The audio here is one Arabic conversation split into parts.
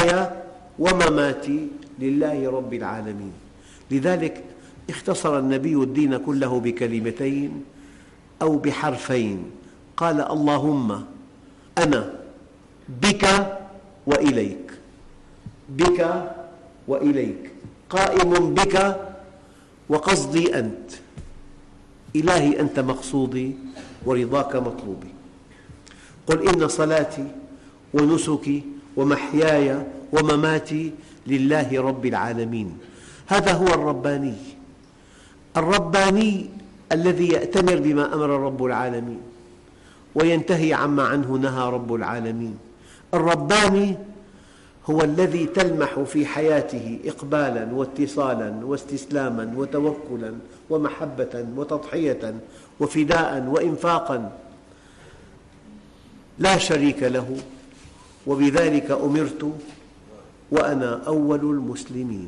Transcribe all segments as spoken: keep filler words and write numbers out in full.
محياي ومماتي لله رب العالمين. لذلك اختصر النبي الدين كله بكلمتين أو بحرفين، قال: اللهم أنا بك وإليك، بك وإليك، قائم بك وقصدي أنت، إلهي أنت مقصودي ورضاك مطلوبي. قل إن صلاتي ونسكي ومحياي ومماتي لله رب العالمين. هذا هو الرباني، الرباني الذي يأتمر بما أمر رب العالمين وينتهي عما عنه نهى رب العالمين. الرباني هو الذي تلمح في حياته إقبالاً واتصالاً واستسلاماً وتوكلاً ومحبة وتضحية وفداء وإنفاقاً، لا شريك له، وبذلك أمرت وأنا أول المسلمين.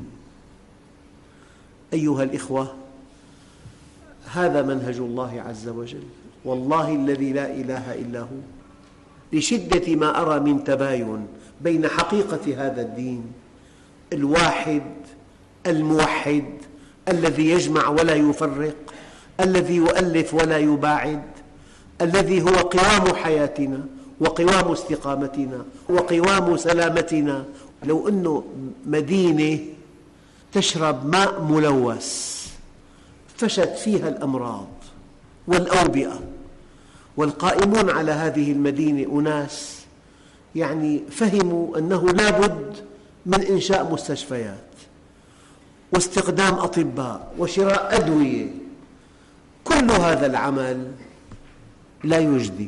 أيها الإخوة، هذا منهج الله عز وجل، والله الذي لا إله إلا هو. لشدة ما أرى من تباين بين حقيقة هذا الدين الواحد الموحد الذي يجمع ولا يفرق، الذي يؤلف ولا يباعد، الذي هو قوام حياتنا وقوام استقامتنا وقوام سلامتنا. لو أن مدينة تشرب ماء ملوث فشت فيها الأمراض والأوبئة، والقائمون على هذه المدينة أناس يعني فهموا أنه لا بد من إنشاء مستشفيات واستخدام أطباء وشراء أدوية، كل هذا العمل لا يجدي.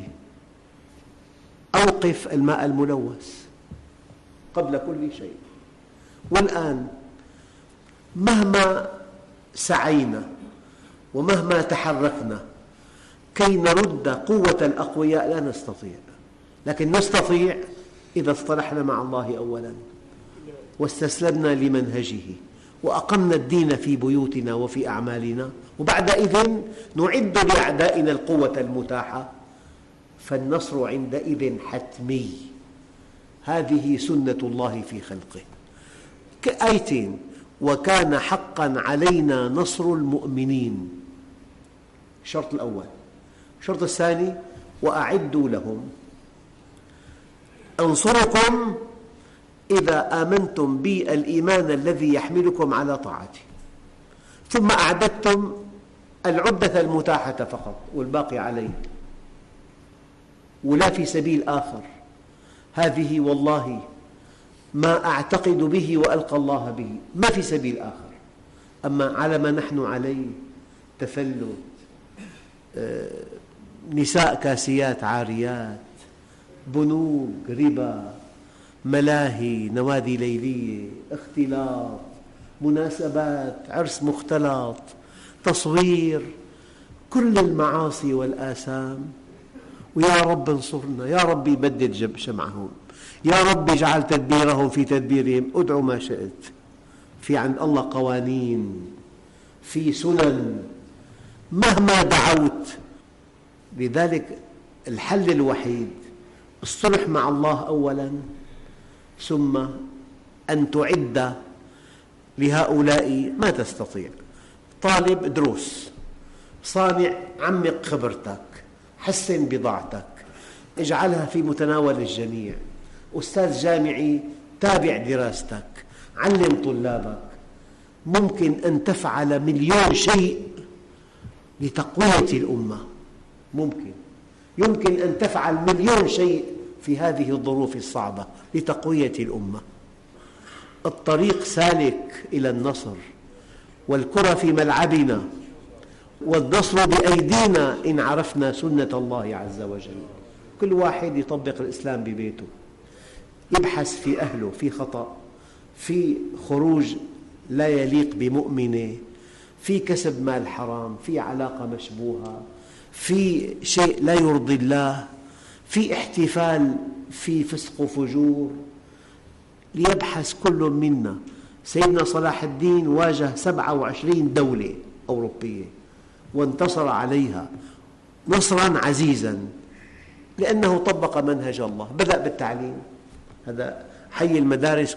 أوقف الماء الملوث قبل كل شيء. والآن مهما سعينا ومهما تحركنا كي نرد قوة الأقوياء لا نستطيع، لكن نستطيع إذا اصطلحنا مع الله أولاً واستسلمنا لمنهجه وأقمنا الدين في بيوتنا وفي أعمالنا، وبعدئذ نعد لأعدائنا القوة المتاحة، فالنصر عندئذ حتمي. هذه سنة الله في خلقه. كآيتين: وكان حقاً علينا نصر المؤمنين، الشرط الأول. الشرط الثاني: وأعدوا لهم، أنصركم إذا آمنتم بي الإيمان الذي يحملكم على طاعتي، ثم أعددتم العدة المتاحة فقط والباقي عليه، ولا في سبيل آخر. هذه والله ما أعتقد به وألقى الله به، ما في سبيل آخر. أما على ما نحن عليه، تفلت، نساء كاسيات عاريات، بنوك، ربا، ملاهي، نوادي ليلية، اختلاط، مناسبات، عرس مختلط، تصوير، كل المعاصي والآثام. ويا رب انصرنا، يا رب بدد شمعهم، يا رب اجعل تدبيرهم في تدبيرهم. ادعو ما شئت، في عند الله قوانين، في سنن، مهما دعوت. لذلك الحل الوحيد الصلح مع الله أولاً، ثم أن تعد لهؤلاء ما تستطيع. طالب دروس، صانع عمق خبرتك، حسن بضاعتك، اجعلها في متناول الجميع. أستاذ جامعي، تابع دراستك، علم طلابك. ممكن أن تفعل مليون شيء لتقوية الأمة، ممكن يمكن أن تفعل مليون شيء في هذه الظروف الصعبة لتقوية الأمة. الطريق سالك إلى النصر، والكرة في ملعبنا، والنصر بأيدينا إن عرفنا سنة الله عز وجل. كل واحد يطبق الإسلام ببيته، يبحث في أهله في خطأ، في خروج لا يليق بمؤمنة، في كسب مال حرام، في علاقة مشبوهة، في شيء لا يرضي الله، في احتفال في فسق وفجور. ليبحث كل منا. سيدنا صلاح الدين واجه سبعة وعشرين دولة أوروبية وانتصر عليها نصراً عزيزاً، لأنه طبق منهج الله. بدأ بالتعليم، هذا حي المدارس